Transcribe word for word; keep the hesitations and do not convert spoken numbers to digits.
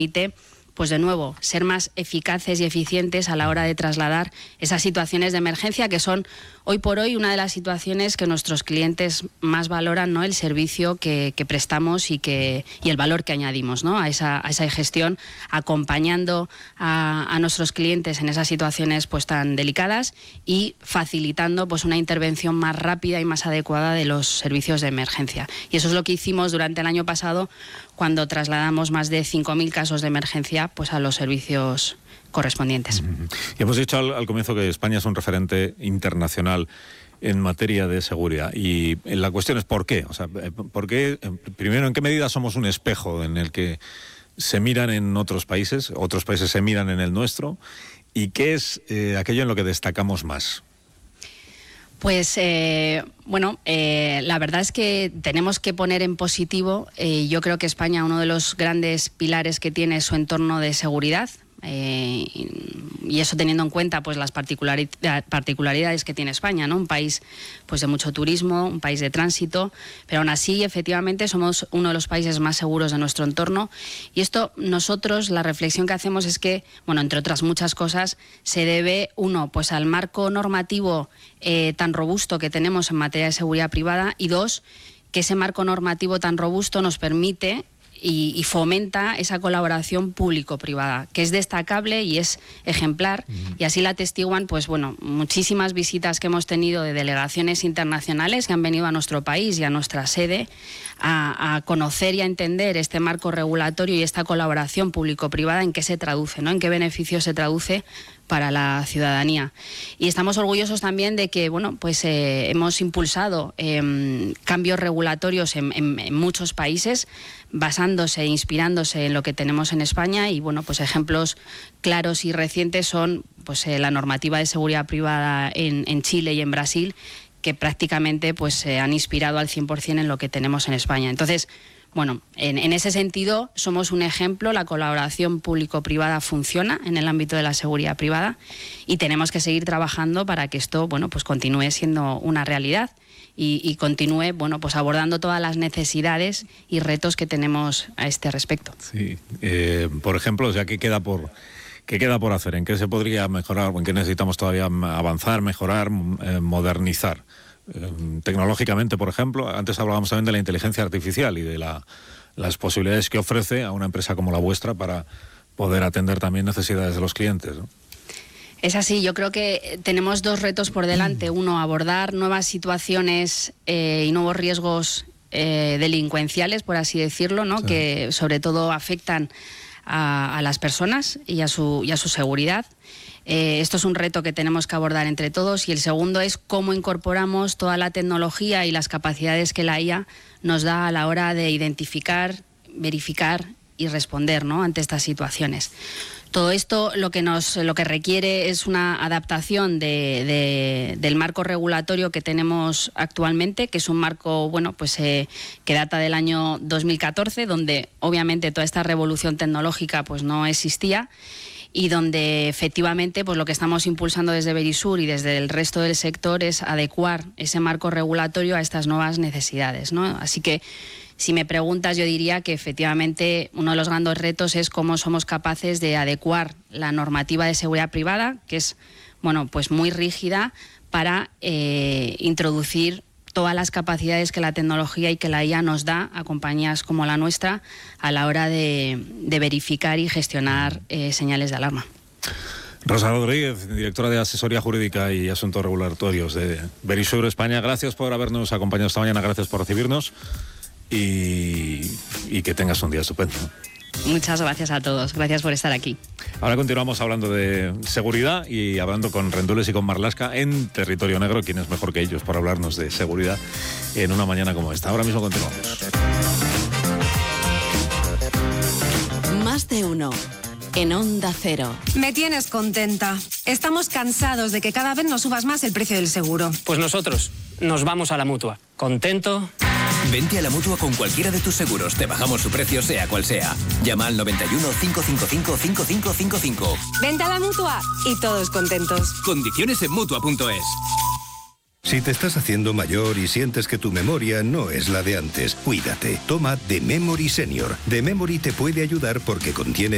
permite, pues de nuevo, ser más eficaces y eficientes a la hora de trasladar esas situaciones de emergencia, que son hoy por hoy una de las situaciones que nuestros clientes más valoran, ¿no? El servicio que, que prestamos y, que, y el valor que añadimos, ¿no? a, esa, a esa gestión, acompañando a, a nuestros clientes en esas situaciones pues tan delicadas y facilitando pues una intervención más rápida y más adecuada de los servicios de emergencia. Y eso es lo que hicimos durante el año pasado, cuando trasladamos más de cinco mil casos de emergencia pues a los servicios correspondientes. Y hemos dicho al, al comienzo que España es un referente internacional en materia de seguridad, y la cuestión es ¿por qué? O sea, ¿por qué? Primero, ¿en qué medida somos un espejo en el que se miran en otros países, otros países se miran en el nuestro? ¿Y qué es eh, aquello en lo que destacamos más? Pues eh, bueno, eh, la verdad es que tenemos que poner en positivo, eh, yo creo que España, uno de los grandes pilares que tiene es su entorno de seguridad, eh, y eso teniendo en cuenta pues las particularidades que tiene España, ¿no? Un país pues de mucho turismo, un país de tránsito, pero aún así efectivamente somos uno de los países más seguros de nuestro entorno, y esto nosotros, la reflexión que hacemos es que, bueno, entre otras muchas cosas, se debe, uno, pues al marco normativo eh, tan robusto que tenemos en materia de seguridad privada, y dos, que ese marco normativo tan robusto nos permite Y, y fomenta esa colaboración público-privada, que es destacable y es ejemplar, mm. y así la atestiguan pues bueno, muchísimas visitas que hemos tenido de delegaciones internacionales que han venido a nuestro país y a nuestra sede a, a conocer y a entender este marco regulatorio y esta colaboración público-privada, en qué se traduce, ¿no? En qué beneficio se traduce para la ciudadanía. Y estamos orgullosos también de que, bueno, pues eh, hemos impulsado eh, cambios regulatorios en, en, en muchos países, basándose e inspirándose en lo que tenemos en España, y bueno, pues ejemplos claros y recientes son pues eh, la normativa de seguridad privada en, en Chile y en Brasil, que prácticamente pues se han inspirado al cien por cien en lo que tenemos en España. Entonces, bueno, en, en ese sentido somos un ejemplo, la colaboración público-privada funciona en el ámbito de la seguridad privada, y tenemos que seguir trabajando para que esto, bueno, pues continúe siendo una realidad y, y continúe, bueno, pues abordando todas las necesidades y retos que tenemos a este respecto. Sí, eh, por ejemplo, o sea, ¿qué queda por qué queda por hacer? ¿En qué se podría mejorar? ¿En qué necesitamos todavía avanzar, mejorar, eh, modernizar? Tecnológicamente, por ejemplo, antes hablábamos también de la inteligencia artificial y de la, las posibilidades que ofrece a una empresa como la vuestra para poder atender también necesidades de los clientes, ¿no? Es así, yo creo que tenemos dos retos por delante. Uno, abordar nuevas situaciones eh, y nuevos riesgos eh, delincuenciales, por así decirlo, ¿no? Sí. Que sobre todo afectan a, a las personas y a su, y a su seguridad. Eh, esto es un reto que tenemos que abordar entre todos, y el segundo es cómo incorporamos toda la tecnología y las capacidades que la I A nos da a la hora de identificar, verificar y responder, ¿no? Ante estas situaciones. Todo esto lo que nos lo que requiere es una adaptación de, de, del marco regulatorio que tenemos actualmente, que es un marco bueno pues eh, que data del año dos mil catorce, donde obviamente toda esta revolución tecnológica pues no existía, y donde efectivamente pues lo que estamos impulsando desde Verisur y desde el resto del sector es adecuar ese marco regulatorio a estas nuevas necesidades, ¿no? Así que, si me preguntas, yo diría que efectivamente uno de los grandes retos es cómo somos capaces de adecuar la normativa de seguridad privada, que es bueno pues muy rígida, para eh, introducir todas las capacidades que la tecnología y que la I A nos da a compañías como la nuestra a la hora de, de verificar y gestionar eh, señales de alarma. Rosa Rodríguez, directora de Asesoría Jurídica y Asuntos Regulatorios de Verisur España, gracias por habernos acompañado esta mañana, gracias por recibirnos, y, y que tengas un día estupendo. Muchas gracias a todos, gracias por estar aquí. Ahora continuamos hablando de seguridad y hablando con Rendules y con Marlaska en Territorio Negro. ¿Quién es mejor que ellos para hablarnos de seguridad en una mañana como esta? Ahora mismo continuamos. Más de uno. En Onda Cero. Me tienes contenta. Estamos cansados de que cada vez nos subas más el precio del seguro. Pues nosotros nos vamos a la Mutua. ¿Contento? Vente a la Mutua con cualquiera de tus seguros. Te bajamos su precio sea cual sea. Llama al noventa y uno, cinco cinco cinco, cinco cinco cinco cinco. Vente a la Mutua y todos contentos. Condiciones en Mutua punto es. Si te estás haciendo mayor y sientes que tu memoria no es la de antes, cuídate. Toma The Memory Senior. The Memory te puede ayudar porque contiene